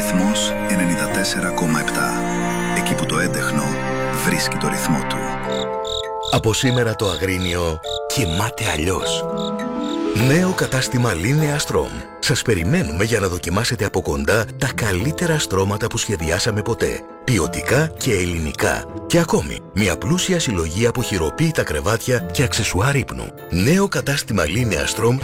Ρυθμός 94,7. Εκεί που το έντεχνο βρίσκει το ρυθμό του. Από σήμερα το Αγρίνιο κοιμάται αλλιώς. Νέο κατάστημα Linea Strom. Σας περιμένουμε για να δοκιμάσετε από κοντά τα καλύτερα στρώματα που σχεδιάσαμε ποτέ. Ποιοτικά και ελληνικά. Και ακόμη, μια πλούσια συλλογή από χειροποίητα κρεβάτια και αξεσουάρ ύπνου. Νέο κατάστημα Linea Strom